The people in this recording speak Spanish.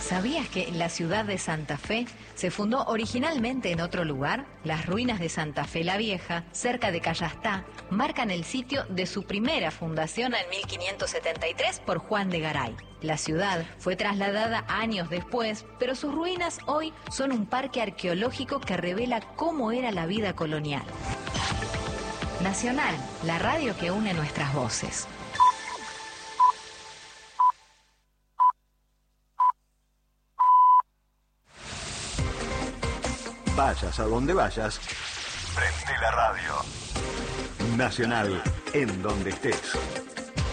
¿Sabías que la ciudad de Santa Fe se fundó originalmente en otro lugar? Las ruinas de Santa Fe la Vieja, cerca de Callastá, marcan el sitio de su primera fundación en 1573 por Juan de Garay. La ciudad fue trasladada años después, pero sus ruinas hoy son un parque arqueológico que revela cómo era la vida colonial. Nacional, la radio que une nuestras voces. Vayas a donde vayas, prende la radio. Nacional, en donde estés.